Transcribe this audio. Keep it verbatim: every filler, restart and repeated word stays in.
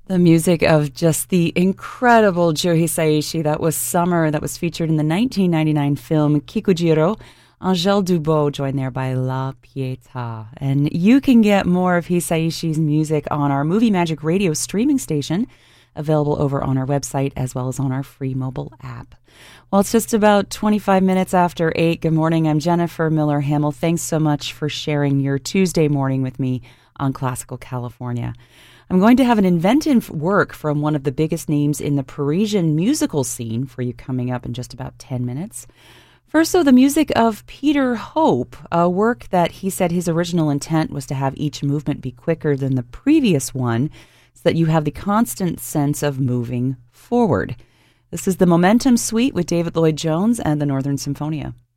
The music of just the incredible Joe Hisaishi. That was Summer. That was featured in the nineteen ninety-nine film Kikujiro. Angèle Dubot, joined there by La Pietà. And you can get more of Hisaishi's music on our Movie Magic Radio streaming station, available over on our website as well as on our free mobile app. Well, it's just about twenty-five minutes after eight. Good morning. I'm Jennifer Miller Hamill. Thanks so much for sharing your Tuesday morning with me on Classical California. I'm going to have an inventive work from one of the biggest names in the Parisian musical scene for you coming up in just about ten minutes. First, though, the music of Peter Hope, a work that he said his original intent was to have each movement be quicker than the previous one so that you have the constant sense of moving forward. This is the Momentum Suite with David Lloyd Jones and the Northern Symphonia.